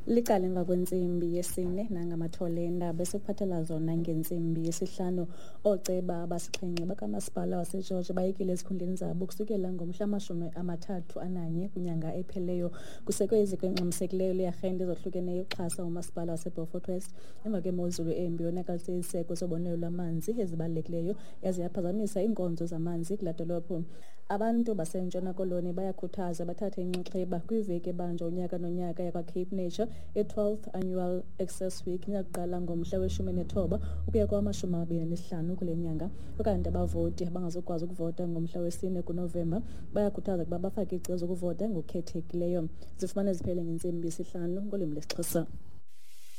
Liqala emva kwentsimbi yesine nangamathole eendaba esikuphathela zona ngentsimbi yesihlanu. Ooceba abasixhenxe bakamasipala waseGeorge bayekile ezikhundleni zabo ukusukela ngomhla 31 kwinyanga epheleyo. Kusekwe iziko encamisekileyo learhente ezohlukeneyo ukuxhasa umasipala waseBeaufort West emva kwemozulu embi yonakalise iziseko zobonelelo lwamanzi ezibalulekileyo yaze yaphazamisa iinkonzo zamanzi kulaa dolophu. Abantu baseNtshona Koloni bayakhuthaza bathathe inxaxheba kwiveki ebanjwa unyaka nonyaka yakwa-Cape Nature ye-12th Annual Access Week iyakuqala ngomhla we-19 ukuya kwa-25 kule nyanga. Ukanti abavoti abangazukwazi ukuvota ngomhla wesi-4 kuNovemba bayakhuthazwa ukuba bafake icebo zokuvota ngokukhethekileyo. Zifumana ziphele ngentsimbi yesihlanu ngolwimi lwesiXhosa.